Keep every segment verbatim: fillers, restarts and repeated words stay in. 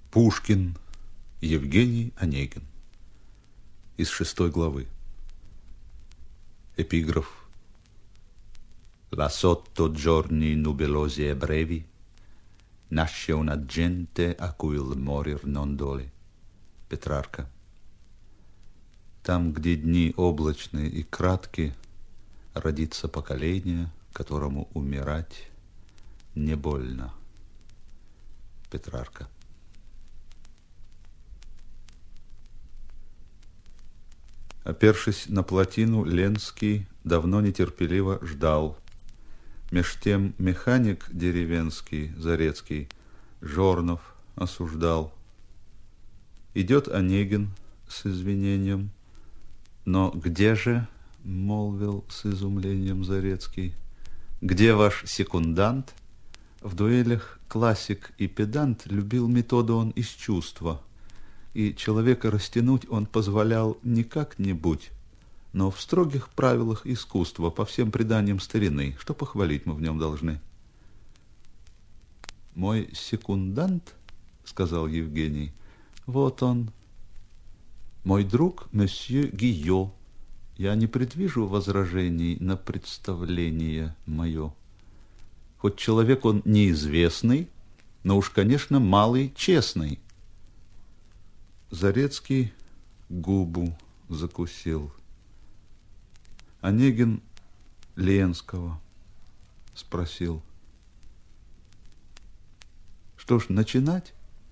Пушкин Евгений Онегин. Из шестой главы. Эпиграф. Là sotto giorni nubiosi e brevi nasce una gente a cui il morir non dole. Петрарка. Там, где дни облачные и кратки, родится поколение, которому умирать не больно. Петрарка. Опершись на плотину, Ленский давно нетерпеливо ждал. Меж тем механик деревенский, Зарецкий, Жорнов осуждал. Идет Онегин с извинением. Но где же, молвил с изумлением Зарецкий, где ваш секундант? В дуэлях классик и педант, любил методу он из чувства, и человека растянуть он позволял не как-нибудь, но в строгих правилах искусства, по всем преданиям старины, что похвалить мы в нем должны. Мой секундант, сказал Евгений, вот он, мой друг месье Гийо. Я не предвижу возражений на представление мое. Хоть человек он неизвестный, но уж, конечно, малый честный. Зарецкий губу закусил. Онегин Ленского спросил. Что ж, начинать?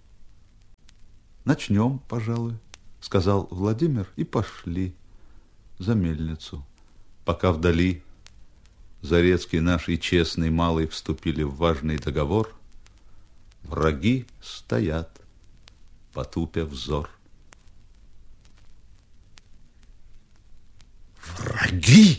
Начнем, пожалуй, сказал Владимир, и пошли за мельницу. Пока вдали Зарецкий наш и честный малый вступили в важный договор, враги стоят, потупя взор. Враги!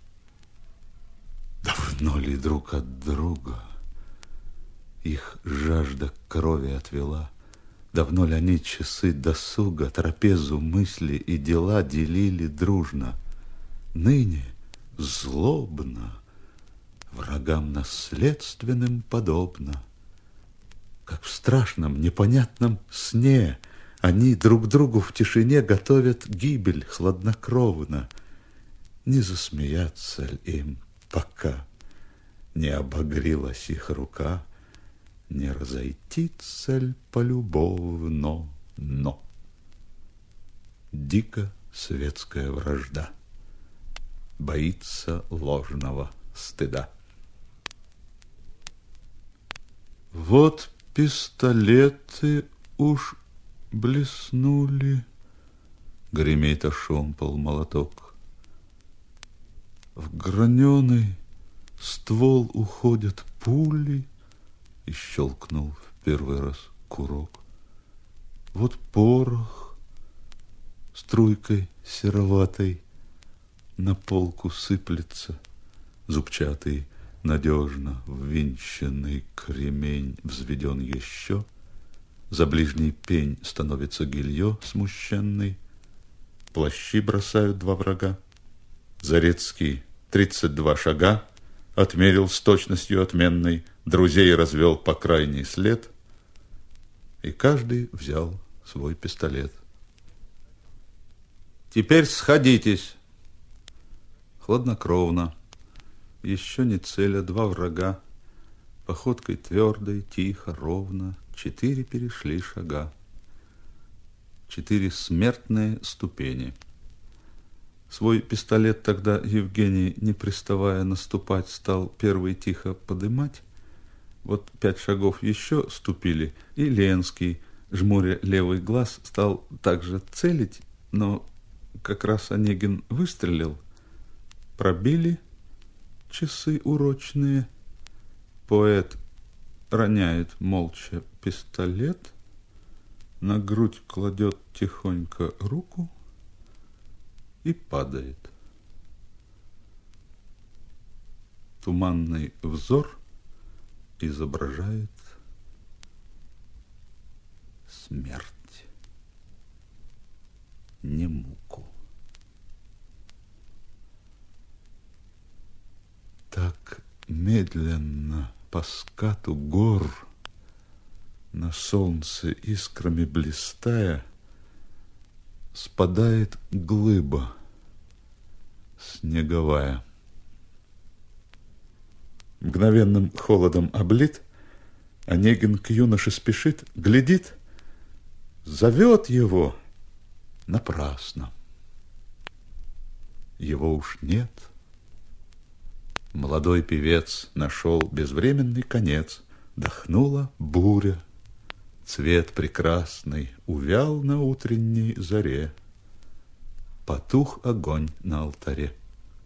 Давно ли друг от друга их жажда крови отвела? Давно ли они часы досуга, трапезу, мысли и дела делили дружно? Ныне злобно, врагам наследственным подобно, как в страшном, непонятном сне они друг другу в тишине готовят гибель хладнокровно. Не засмеяться ли им, пока не обогрелась их рука, не разойтиться ль полюбовно, но дико светская вражда боится ложного стыда. Вот пистолеты уж блеснули, гремит о шомпол молоток. В граненый ствол уходят пули, и щелкнул в первый раз курок. Вот порох струйкой сероватой на полку сыплется, зубчатый, надежно ввинченный кремень взведен еще, за ближний пень становится гильё смущенный, плащи бросают два врага. Зарецкий тридцать два шага отмерил с точностью отменной, друзей развел по крайний след, и каждый взял свой пистолет. Теперь сходитесь. Хладнокровно, еще не целя, два врага, походкой твердой, тихо, ровно, четыре перешли шага. Четыре смертные ступени. Свой пистолет тогда Евгений, не приставая наступать, стал первый тихо подымать. Вот пять шагов еще ступили, и Ленский, жмуря левый глаз, стал также целить, но как раз Онегин выстрелил. Пробили часы урочные. Поэт роняет молча пистолет, на грудь кладет тихонько руку и падает. Туманный взор изображает смерть, не муку. Так медленно по скату гор На солнце искрами блистая, спадает глыба снеговая. Мгновенным холодом облит, Онегин к юноше спешит, глядит, зовет его напрасно. Его уж нет. Молодой певец нашел безвременный конец. Дохнула буря, цвет прекрасный увял на утренней заре. Потух огонь на алтаре.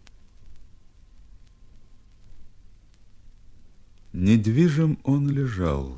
Недвижим он лежал,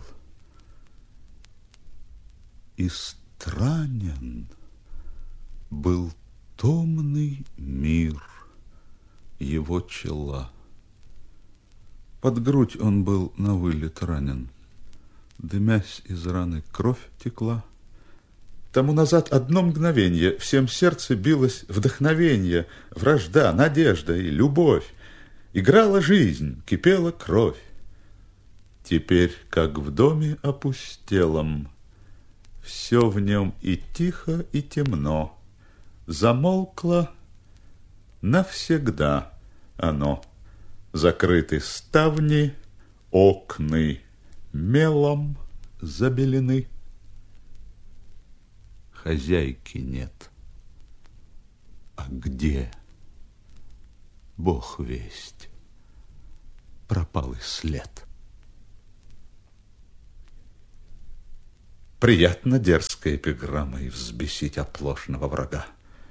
и странен был томный мир его чела. Под грудь он был на вылет ранен, дымясь из раны кровь текла. Тому назад одно мгновенье всем сердце билось вдохновенье, вражда, надежда и любовь. Играла жизнь, кипела кровь. Теперь, как в доме опустелом, все в нем и тихо, и темно. Замолкло навсегда оно. Закрыты ставни, окны мелом забелены. Хозяйки нет. А где? Бог весть. Пропал и след. Приятно дерзкой эпиграммой взбесить оплошного врага.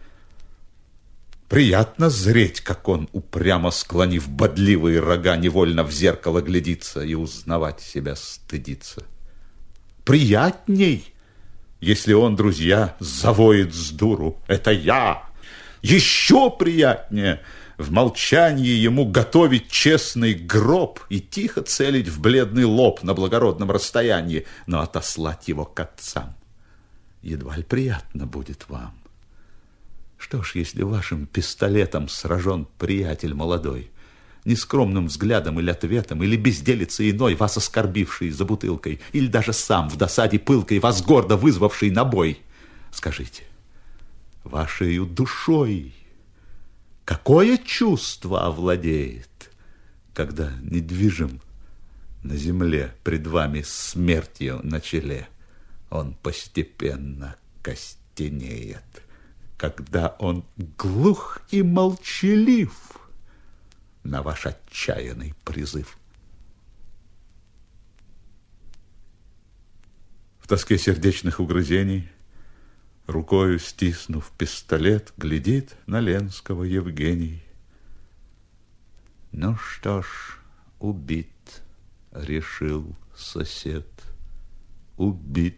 Приятно зреть, как он, упрямо склонив бодливые рога, невольно в зеркало глядится и узнавать себя стыдится. Приятней, если он, друзья, завоет с дуру: это я! Еще приятнее в молчании ему готовить честный гроб и тихо целить в бледный лоб на благородном расстоянии, но отослать его к отцам едва ли приятно будет вам. Что ж, если вашим пистолетом сражен приятель молодой, нескромным взглядом или ответом, или безделицей иной, вас оскорбивший за бутылкой, или даже сам в досаде пылкой, вас гордо вызвавший на бой, скажите, вашею душой какое чувство овладеет, когда недвижим на земле пред вами смертью на челе он постепенно костенеет, когда он глух и молчалив на ваш отчаянный призыв? В тоске сердечных угрызений, рукою стиснув пистолет, глядит на Ленского Евгений. Ну что ж, убит, решил сосед, убит.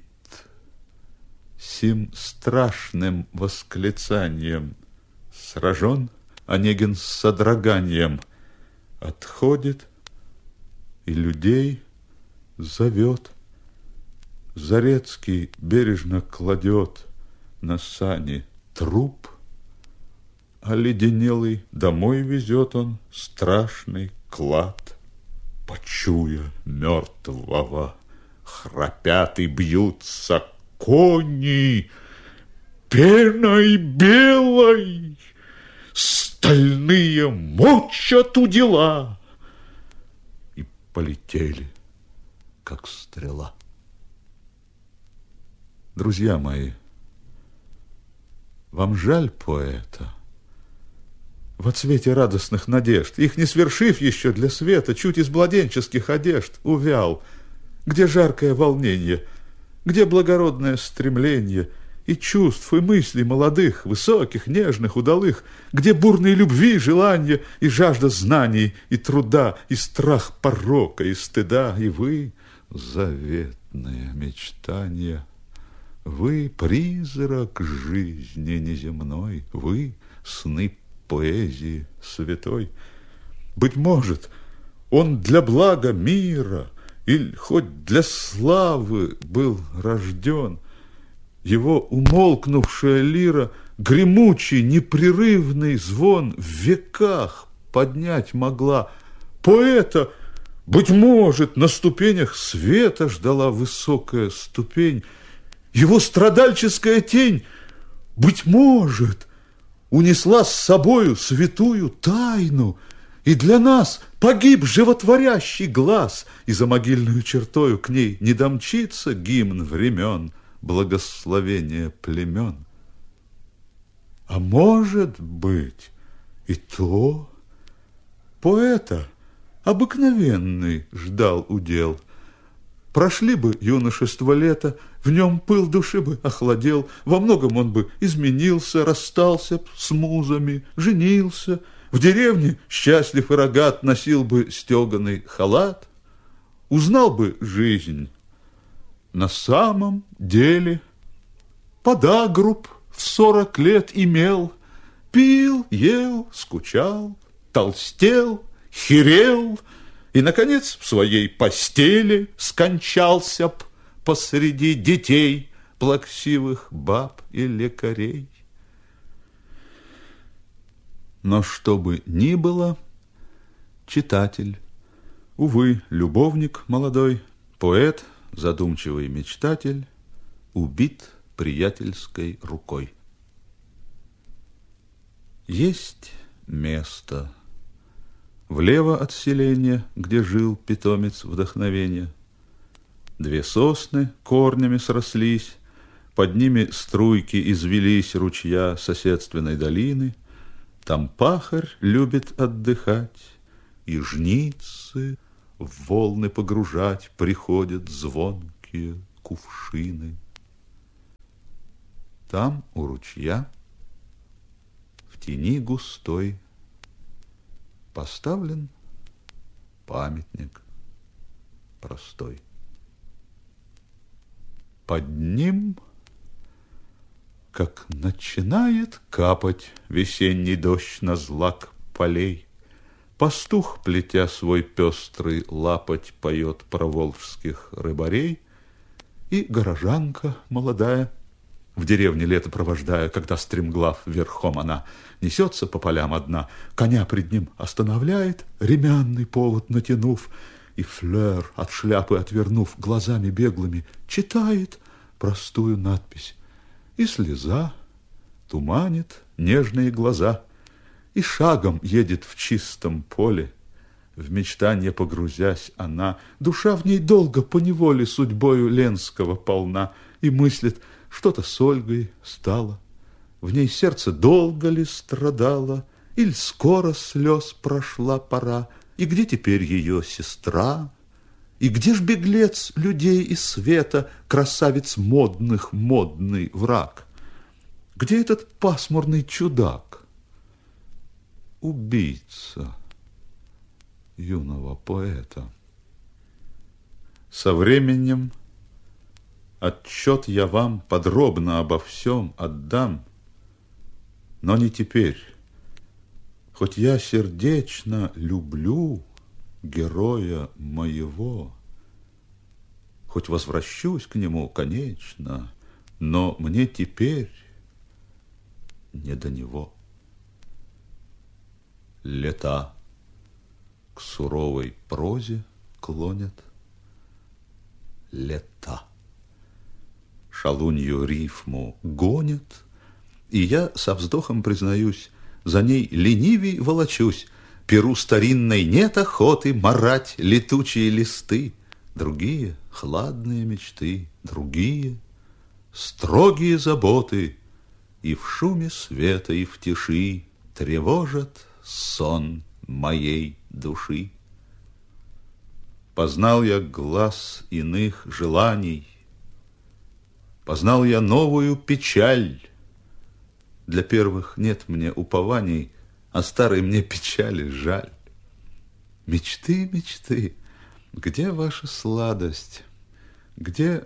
Сим страшным восклицанием сражен Онегин с содроганием, отходит и людей зовет. Зарецкий бережно кладет на сани труп, оледенелый домой везет он страшный клад. Почуя мертвого, храпят и бьются кони пеной белой, стальные мочат удила и полетели, как стрела. Друзья мои, вам жаль поэта? Во цвете радостных надежд, их не свершив еще для света, чуть из младенческих одежд увял. Где жаркое волнение, где благородное стремление и чувств, и мыслей молодых, высоких, нежных, удалых, где бурные любви, желания и жажда знаний, и труда, и страх порока, и стыда, и вы, заветные мечтания, вы, призрак жизни неземной, вы, сны поэзии святой. Быть может, он для блага мира или хоть для славы был рожден. Его умолкнувшая лира гремучий, непрерывный звон в веках поднять могла. Поэта Быть может, на ступенях света ждала высокая ступень, его страдальческая тень, быть может, унесла с собою святую тайну, и для нас погиб животворящий глаз, и за могильную чертою к ней не домчится гимн времен, благословение племен. А может быть и то, поэта обыкновенный ждал удел. Прошли бы юношество лето, в нем пыл души бы охладел, во многом он бы изменился, расстался б с музами, женился, в деревне счастлив и рогат носил бы стеганый халат, узнал бы жизнь на самом деле, подагруб в сорок лет имел, пил, ел, скучал, толстел, херел и, наконец, в своей постели скончался б посреди детей, плаксивых баб и лекарей. Но что бы ни было, читатель, увы, любовник молодой, поэт, задумчивый мечтатель, убит приятельской рукой. Есть место влево от селения, где жил питомец вдохновения. Две сосны корнями срослись, под ними струйки извелись ручья соседственной долины. Там пахарь любит отдыхать, и жницы в волны погружать приходят звонкие кувшины. Там у ручья в тени густой поставлен памятник простой. Под ним, как начинает капать весенний дождь на злак полей, пастух, плетя свой пестрый лапоть, поет про волжских рыбарей, и горожанка молодая, в деревне лето провождая, когда стремглав верхом она несется по полям одна, коня пред ним останавливает, ремянный повод натянув, и флер от шляпы отвернув, глазами беглыми читает простую надпись. И слеза туманит нежные глаза, и шагом едет в чистом поле. В мечтанье погрузясь она, душа в ней долго поневоле судьбою Ленского полна, и мыслит, что-то с Ольгой стало. В ней сердце долго ли страдало, или скоро слез прошла пора, и где теперь ее сестра? И где ж беглец людей и света, красавец модных модный враг? Где этот пасмурный чудак? Убийца юного поэта. Со временем отчет я вам подробно обо всем отдам, но не теперь. Хоть я сердечно люблю героя моего, хоть возвращусь к нему, конечно, но мне теперь не до него. Лета к суровой прозе клонят. Лета шалунью рифму гонят, и я со вздохом признаюсь, за ней ленивей волочусь. Перу старинной нет охоты марать летучие листы. Другие хладные мечты, другие строгие заботы, и в шуме света, и в тиши тревожат сон моей души. Познал я глас иных желаний, познал я новую печаль. Для первых нет мне упований, а старой мне печали жаль. Мечты, мечты, где ваша сладость? Где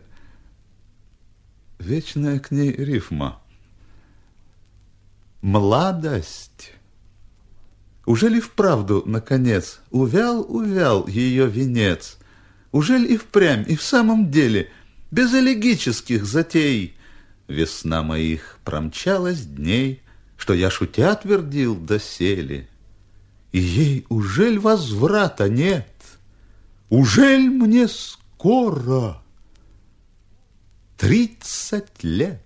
вечная к ней рифма? Младость. Ужели вправду, наконец, увял, увял ее венец? Ужели и впрямь, и в самом деле, без элегических затей, весна моих промчалась дней, что я шутя твердил доселе, и ей ужель возврата нет? Ужель мне скоро тридцать лет?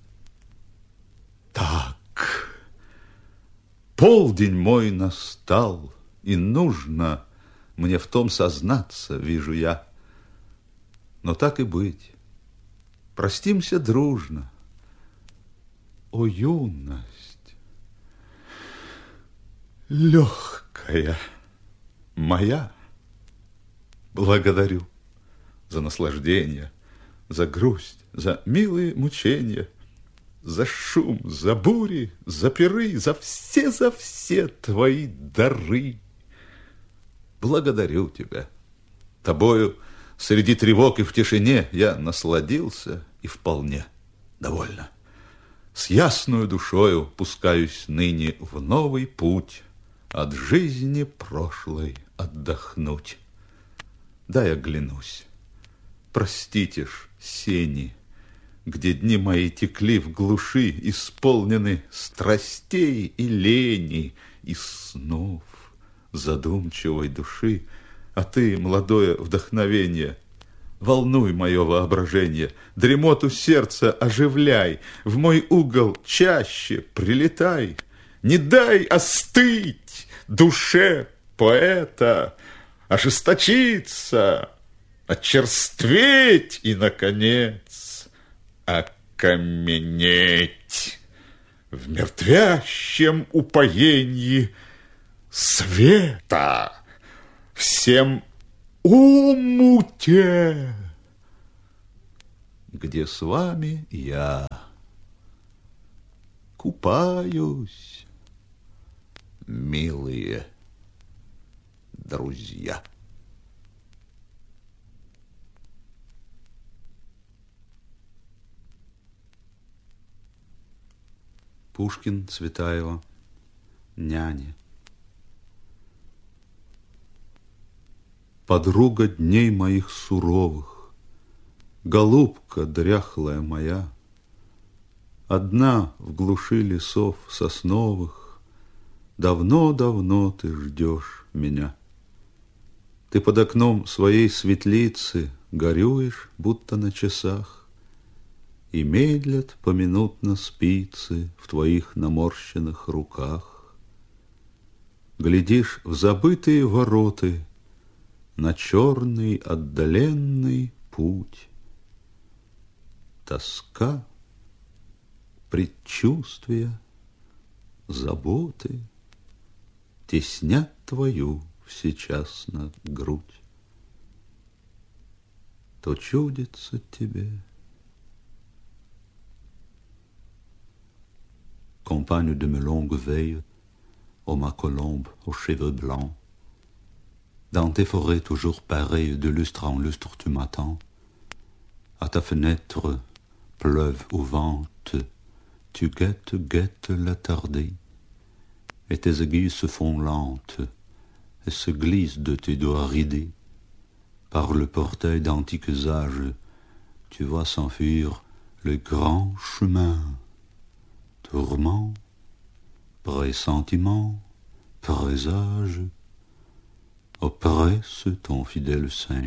Так, полдень мой настал, и нужно мне в том сознаться, вижу я. Но так и быть, простимся дружно. О, юность, легкая моя, благодарю за наслаждение, за грусть, за милые мучения, за шум, за бури, за пиры, за все, за все твои дары. Благодарю тебя. Тобою среди тревог и в тишине я насладился и вполне довольно. С ясною душою пускаюсь ныне в новый путь, от жизни прошлой отдохнуть. Дай оглянусь. Простите ж сени, где дни мои текли в глуши, исполнены страстей и лени, и снов задумчивой души. А ты, молодое вдохновение, волнуй мое воображение, дремоту сердца оживляй, в мой угол чаще прилетай. Не дай остыть душе поэта, ожесточиться, очерстветь и, наконец, окаменеть в мертвящем упоенье света, всем умуте, где с вами я купаюсь, милые друзья. Пушкин, Цветаева, няня. Подруга дней моих суровых, голубка дряхлая моя, одна в глуши лесов сосновых, давно-давно ты ждешь меня. Ты под окном своей светлицы горюешь, будто на часах, и медлят поминутно спицы в твоих наморщенных руках. Глядишь в забытые вороты на черный отдаленный путь. Тоска, предчувствия, заботы теснят твою всечасно грудь. То чудится тебе compagne de mes longues veilles, ô ma colombe aux cheveux blancs, dans tes forêts toujours pareilles de lustre en lustre tu m'attends. À ta fenêtre, pleuve ou vente, tu guettes, guettes la tardée, et tes aiguilles se font lentes et se glissent de tes doigts ridés. Par le portail d'antiques âges, tu vois s'enfuir le grand chemin. Tourment, pressentiment, présage, oppresse ton fidèle sein.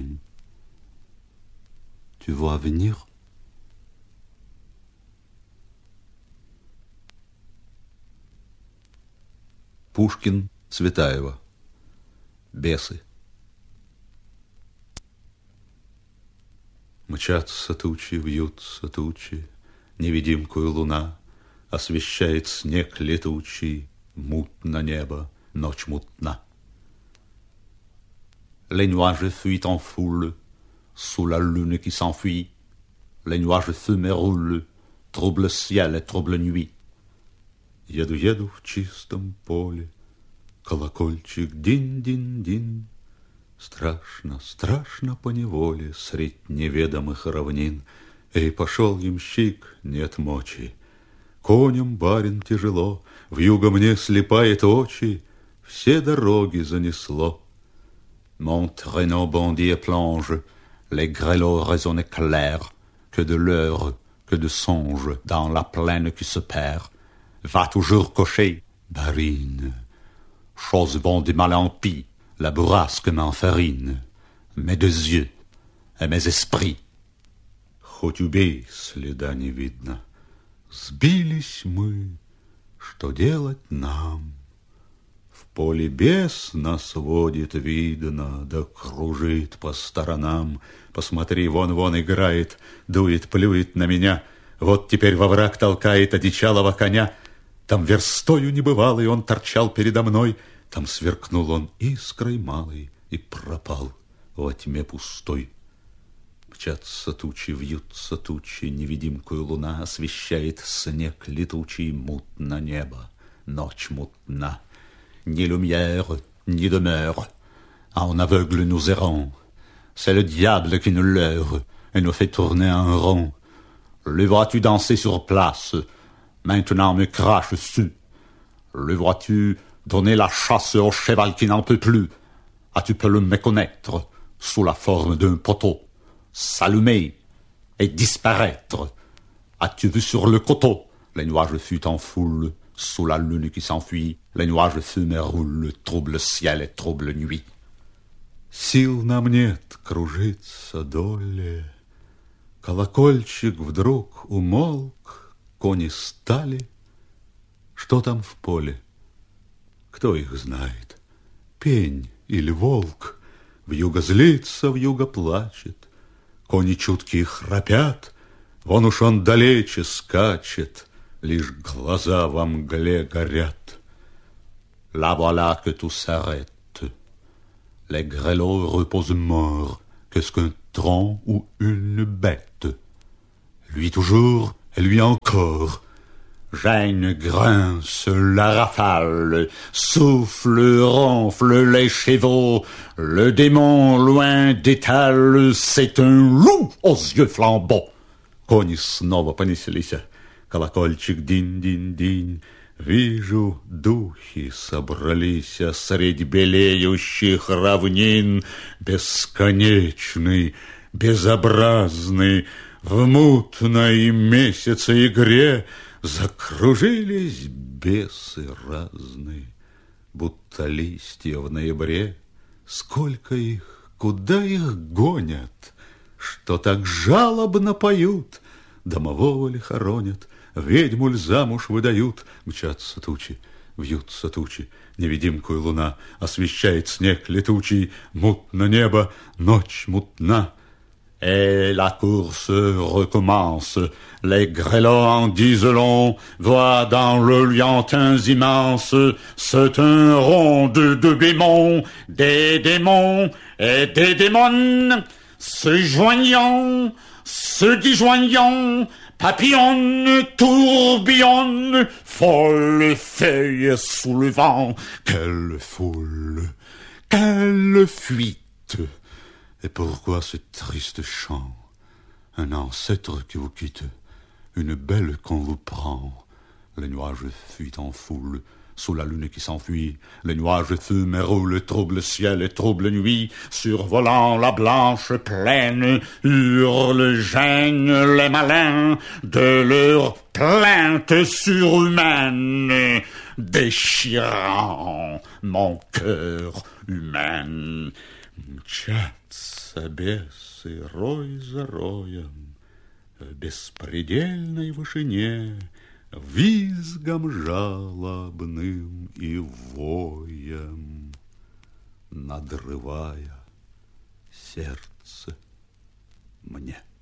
Tu vois venir? Пушкин, Цветаева. Бесы. Мчатся тучи, вьются тучи, невидимкую луна освещает снег летучий, мутно небо, ночь мутна. Les nuages fuient en foule, sous la lune qui s'enfuit. Les nuages fument et roulent, trouble ciel et trouble nuit. Еду, еду в чистом поле, колокольчик дин-дин-дин. Страшно, страшно поневоле средь неведомых равнин. Эй, пошел ямщик, нет мочи. Конем барин тяжело, вьюга мне слепает очи, все дороги занесло. Mon traîneau bondit et plonge, les grelots résonnent clairs, que de leurre, que de songe dans la plaine qui se perd. Va toujours cocher, barine, chose bon du mal en pis, la bourrasque m'enfarine. mes deux yeux et mes esprits. Хоть убей, следа не видно. Сбились мы, что делать нам? В поле бес нас водит, видно, да кружит по сторонам. Посмотри, вон-вон играет, дует, плюет на меня. Вот теперь во враг толкает одичалого коня. Там верстою небывалый он торчал передо мной. Там сверкнул он искрой малой и пропал во тьме пустой. Мчатся тучи, вьются тучи, невидимкую луна освещает снег летучий, мутно небо, ночь мутна. Ni lumière, ni demeure, en aveugle nous errons. C'est le diable qui nous leurre et nous fait tourner en rond. Le vois-tu danser sur place, maintenant me crache dessus. Le vois-tu donner la chasse au cheval qui n'en peut plus. As-tu pu le méconnaître sous la forme d'un poteau, s'allumer et disparaître? As-tu vu sur le coteau les nuages fuient en foule, sous la lune qui s'enfuit, les nuages fument et roulent, trouble ciel et trouble nuit. Сил нам нет кружиться доле. Колокольчик вдруг умолк, кони стали. Что там в поле? Кто их знает? Пень или волк? Вьюга злится, вьюга плачет. Кони чуткие храпят. Вон уж он далече скачет. Лишь глаза во мгле горят. La voilà que tout s'arrête. Les grelots reposent morts. Qu'est-ce qu'un tronc ou une bête? Lui toujours et lui encore. Gêne, grince, la rafale, souffle, ronfle les chevaux. Le démon loin d'étale, c'est un loup aux yeux flambants. Кони снова понеслись. Колокольчик динь-динь-динь. Вижу, духи собрались средь белеющих равнин. Бесконечный, безобразный, в мутной месяце игре закружились бесы разные, будто листья в ноябре. Сколько их, куда их гонят, что так жалобно поют? Домового ли хоронят, ведьму ль замуж выдают? Мчатся тучи, вьются тучи, невидимкую луна освещает снег летучий, мутно небо, ночь мутна. Et la course recommence, les grelots en disent long, voient dans le liantin immense, c'est un rond de, de démons, des démons et des démons, se joignant, se disjoignant, papillonnent, tourbillonnent, folles feuilles sous le vent. Quelle foule, quelle fuite! Et pourquoi ce triste chant? Un ancêtre qui vous quitte, une belle qu'on vous prend. Les nuages fuient en foule, sous la lune qui s'enfuit. Les nuages fument et roulent, trouble ciel et trouble nuit. Survolant la blanche plaine, hurlent, gênent les malins de leurs plaintes surhumaines, déchirant mon cœur humain. Мчатся бесы рой за роем в беспредельной вышине, визгом жалобным и воем, надрывая сердце мне.